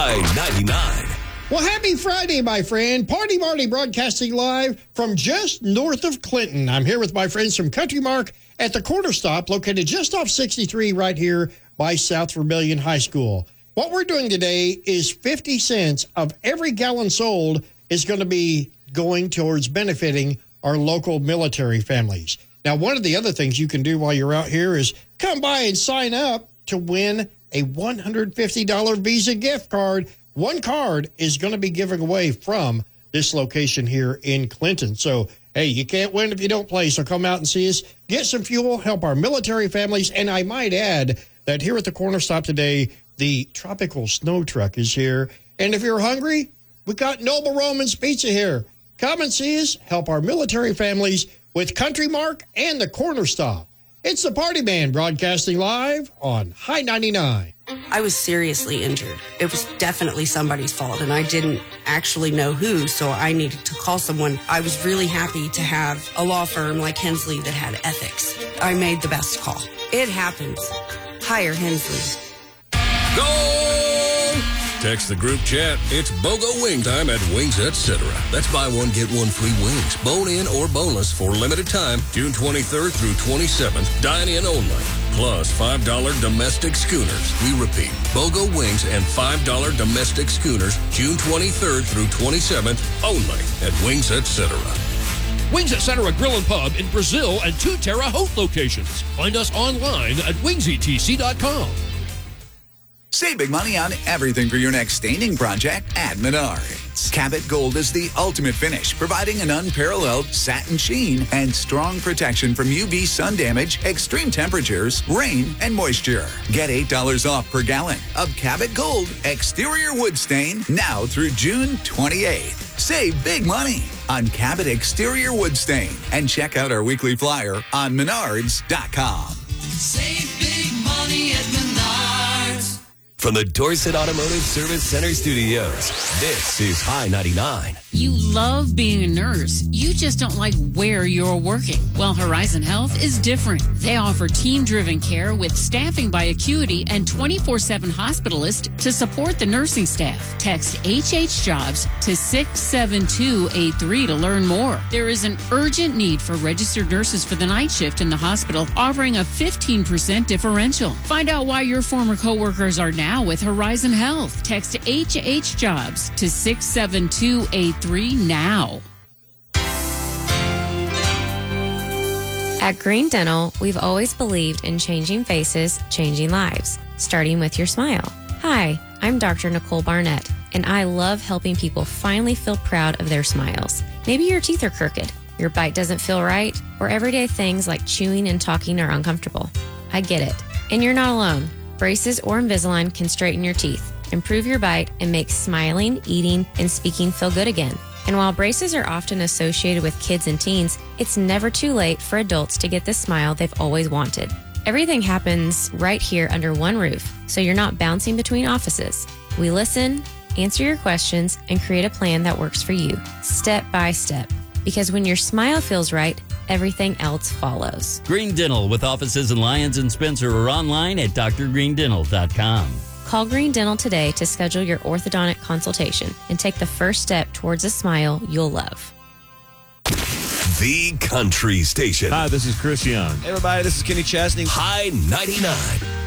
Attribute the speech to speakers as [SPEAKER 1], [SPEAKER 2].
[SPEAKER 1] High 99.
[SPEAKER 2] Well, happy Friday, my friend. Party Marty broadcasting live from just north of Clinton. I'm here with my friends from Country Mark at the Corner Stop, located just off 63 right here by South Vermilion High School. What we're doing today is 50 cents of every gallon sold is going to be going towards benefiting our local military families. Now, one of the other things you can do while you're out here is come by and sign up to win a $150 Visa gift card. One card is going to be given away from this location here in Clinton. So, hey, you can't win if you don't play. So come out and see us, get some fuel, help our military families. And I might add that here at the Corner Stop today, the Tropical Snow Truck is here. And if you're hungry, we got Noble Roman's Pizza here. Come and see us, help our military families with Country Mark and the Corner Stop. It's the Party Man broadcasting live on High 99.
[SPEAKER 3] I was seriously injured. It was definitely somebody's fault, and I didn't actually know who, so I needed to call someone. I was really happy to have a law firm like Hensley that had ethics. I made the best call. It happens. Hire Hensley.
[SPEAKER 1] Go! Text the group chat. It's BOGO wing time at Wings Etc. That's buy one, get one free wings. Bone in or boneless for limited time, June 23rd through 27th. Dine in only. Plus $5 domestic schooners. We repeat, BOGO wings and $5 domestic schooners, June 23rd through 27th, only at Wings Etc.
[SPEAKER 4] Wings Etc. Grill and Pub in Brazil and 2 Terre Haute locations. Find us online at wingsetc.com.
[SPEAKER 5] Save big money on everything for your next staining project at Menards. Cabot Gold is the ultimate finish, providing an unparalleled satin sheen and strong protection from UV sun damage, extreme temperatures, rain, and moisture. Get $8 off per gallon of Cabot Gold exterior wood stain now through June 28th. Save big money on Cabot exterior wood stain and check out our weekly flyer on menards.com.
[SPEAKER 6] Save big money at Menards.
[SPEAKER 1] From the Dorset Automotive Service Center Studios, this is High 99.
[SPEAKER 7] You love being a nurse. You just don't like where you're working. Well, Horizon Health is different. They offer team-driven care with staffing by Acuity and 24/7 hospitalist to support the nursing staff. Text HHJobs to 67283 to learn more. There is an urgent need for registered nurses for the night shift in the hospital, offering a 15% differential. Find out why your former coworkers are now with Horizon Health. Text HHJobs to 67283 now.
[SPEAKER 8] At Green Dental, we've always believed in changing faces, changing lives, starting with your smile. Hi, I'm Dr. Nicole Barnett, and I love helping people finally feel proud of their smiles. Maybe your teeth are crooked, your bite doesn't feel right, or everyday things like chewing and talking are uncomfortable. I get it, and you're not alone. Braces or Invisalign can straighten your teeth, improve your bite, and make smiling, eating, and speaking feel good again. And while braces are often associated with kids and teens, it's never too late for adults to get the smile they've always wanted. Everything happens right here under one roof, so you're not bouncing between offices. We listen, answer your questions, and create a plan that works for you, step by step. Because when your smile feels right, everything else follows.
[SPEAKER 9] Green Dental with offices in Lyons and Spencer or online at drgreendental.com.
[SPEAKER 8] Call Green Dental today to schedule your orthodontic consultation and take the first step towards a smile you'll love.
[SPEAKER 1] The Country Station.
[SPEAKER 10] Hi, this is Chris Young.
[SPEAKER 11] Hey, everybody, this is Kenny Chesney.
[SPEAKER 1] High 99.